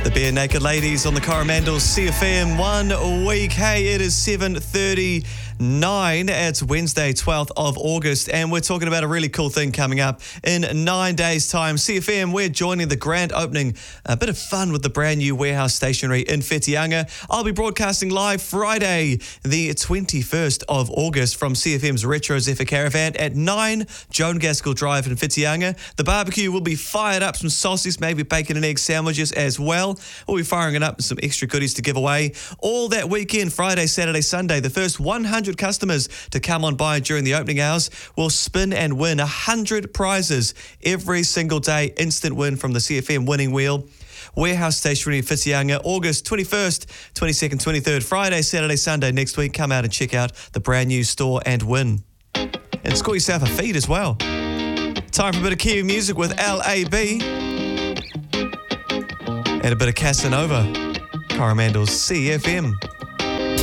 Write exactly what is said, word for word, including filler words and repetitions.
The Bare Naked Ladies on the Coromandel C F M one week. Hey, it is seven thirty-nine. It's Wednesday, twelfth of August, and we're talking about a really cool thing coming up in nine days' time. C F M, we're joining the grand opening. A bit of fun with the brand new warehouse stationery in Whitianga. I'll be broadcasting live Friday, the twenty-first of August from C F M's Retro Zephyr Caravan at nine Joan Gaskell Drive in Whitianga. The barbecue will be fired up, some sausages, maybe bacon and egg sandwiches as well. We'll be firing it up with some extra goodies to give away all that weekend, Friday, Saturday, Sunday. The first one hundred customers to come on by during the opening hours will spin and win one hundred prizes every single day. Instant win from the C F M winning wheel. Warehouse Stationery in Whitianga, August twenty-first, twenty-second, twenty-third, Friday, Saturday, Sunday next week. Come out and check out the brand new store and win. And score yourself a feed as well. Time for a bit of Kiwi music with L A B. And a bit of Casanova. Coromandel's C F M.